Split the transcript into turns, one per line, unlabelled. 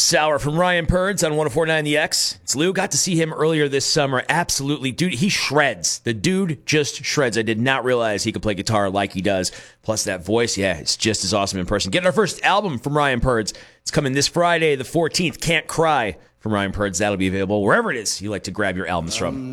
Sour from Ryan Purds on 104.9 The X. It's Lou. Got to see him earlier this summer. Absolutely. Dude, he shreds. The dude just shreds. I did not realize he could play guitar like he does. Plus that voice, yeah, it's just as awesome in person. Getting our first album from Ryan Purds. It's coming this Friday, the 14th. Can't Cry from Ryan Purds. That'll be available wherever it is you like to grab your albums from.